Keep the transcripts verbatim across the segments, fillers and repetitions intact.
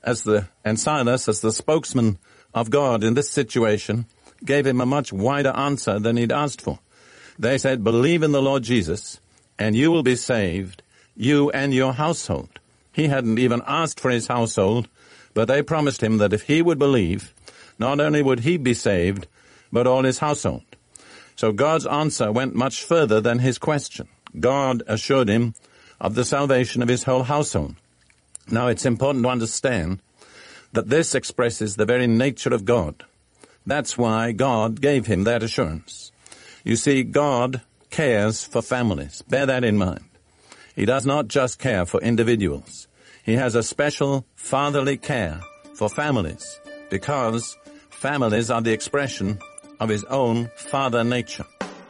as the, and Silas, as the spokesman of God in this situation, gave him a much wider answer than he'd asked for. They said, believe in the Lord Jesus, and you will be saved, you and your household. He hadn't even asked for his household, but they promised him that if he would believe, not only would he be saved, but all his household. So God's answer went much further than his question. God assured him of the salvation of his whole household. Now it's important to understand that this expresses the very nature of God. That's why God gave him that assurance. You see, God cares for families. Bear that in mind. He does not just care for individuals. He has a special fatherly care for families because families are the expression of his own father nature.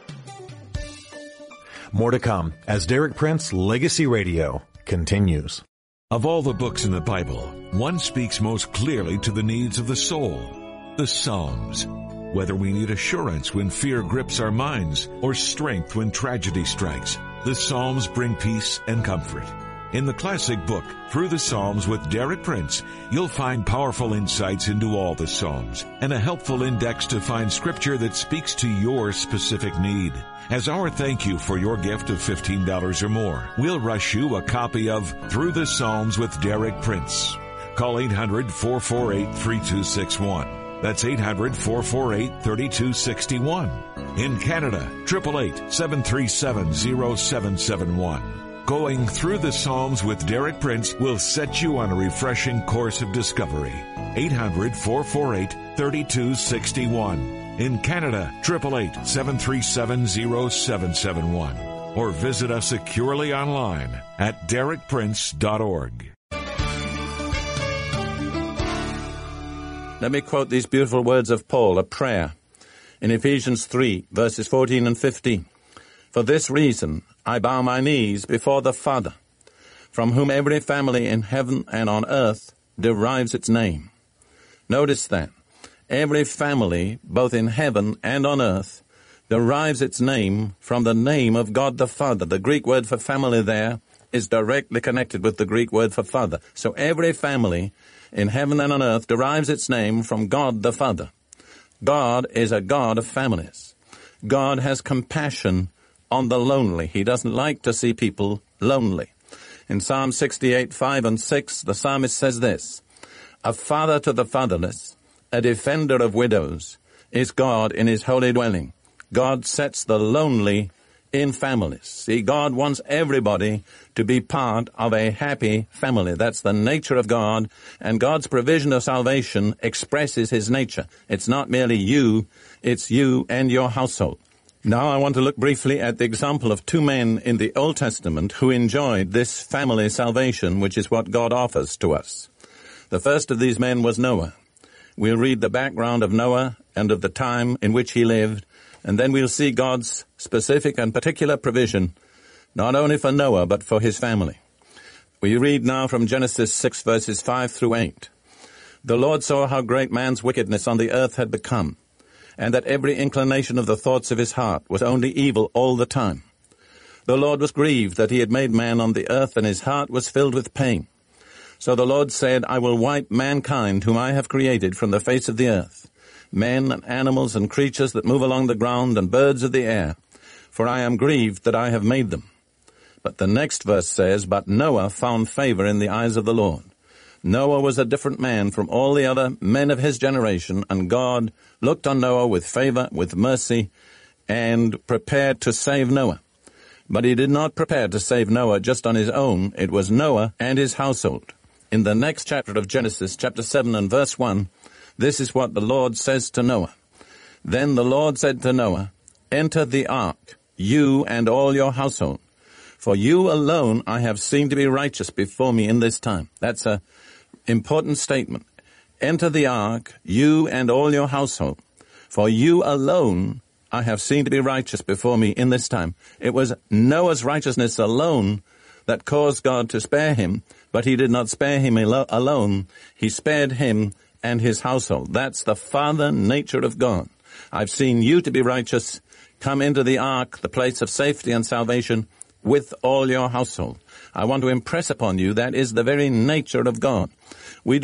More to come as Derek Prince Legacy Radio continues. Of all the books in the Bible, one speaks most clearly to the needs of the soul, the Psalms. Whether we need assurance when fear grips our minds or strength when tragedy strikes, the Psalms bring peace and comfort. In the classic book, Through the Psalms with Derek Prince, you'll find powerful insights into all the Psalms and a helpful index to find scripture that speaks to your specific need. As our thank you for your gift of fifteen dollars or more, we'll rush you a copy of Through the Psalms with Derek Prince. Call eight hundred, four four eight, three two six one. That's eight hundred, four four eight, three two six one. In Canada, eight eight eight, seven three seven, zero seven seven one. Going Through the Psalms with Derek Prince will set you on a refreshing course of discovery. eight hundred, four four eight, three two six one. In Canada, eight eight eight, seven three seven, zero seven seven one. Or visit us securely online at derek prince dot org. Let me quote these beautiful words of Paul, a prayer, in Ephesians three, verses fourteen and fifteen. For this reason I bow my knees before the Father, from whom every family in heaven and on earth derives its name. Notice that. Every family, both in heaven and on earth, derives its name from the name of God the Father. The Greek word for family there is directly connected with the Greek word for father. So every family in heaven and on earth derives its name from God the Father. God is a God of families. God has compassion on the lonely. He doesn't like to see people lonely. In Psalm sixty-eight, five and six, the psalmist says this, a father to the fatherless, a defender of widows, is God in his holy dwelling. God sets the lonely in families. See, God wants everybody to be part of a happy family. That's the nature of God, and God's provision of salvation expresses his nature. It's not merely you, it's you and your household. Now I want to look briefly at the example of two men in the Old Testament who enjoyed this family salvation, which is what God offers to us. The first of these men was Noah. We'll read the background of Noah and of the time in which he lived, and then we'll see God's specific and particular provision, not only for Noah, but for his family. We read now from Genesis six, verses five through eight. The Lord saw how great man's wickedness on the earth had become, and that every inclination of the thoughts of his heart was only evil all the time. The Lord was grieved that he had made man on the earth, and his heart was filled with pain. So the Lord said, I will wipe mankind whom I have created from the face of the earth, men and animals and creatures that move along the ground and birds of the air, for I am grieved that I have made them. But the next verse says, But Noah found favor in the eyes of the Lord. Noah was a different man from all the other men of his generation, and God looked on Noah with favor, with mercy, and prepared to save Noah. But he did not prepare to save Noah just on his own. It was Noah and his household. In the next chapter of Genesis, chapter seven and verse one, this is what the Lord says to Noah. Then the Lord said to Noah, Enter the ark, you and all your household. For you alone I have seen to be righteous before me in this time. That's a important statement. Enter the ark, you and all your household. For you alone I have seen to be righteous before me in this time. It was Noah's righteousness alone that caused God to spare him, but he did not spare him al- alone. He spared him and his household. That's the father nature of God. I've seen you to be righteous. Come into the ark, the place of safety and salvation, with all your household. I want to impress upon you that is the very nature of God. We